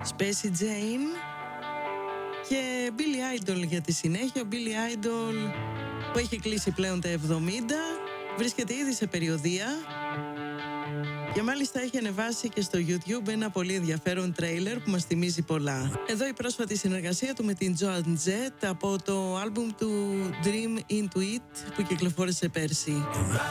Spacey Jane και Billy Idol για τη συνέχεια. Ο Billy Idol που έχει κλείσει πλέον τα 70, βρίσκεται ήδη σε περιοδεία και μάλιστα έχει ανεβάσει και στο YouTube ένα πολύ ενδιαφέρον τρέιλερ που μας θυμίζει πολλά. Εδώ η πρόσφατη συνεργασία του με την Joan Jett από το άλμπουμ του Dream Into It που κυκλοφόρησε πέρσι.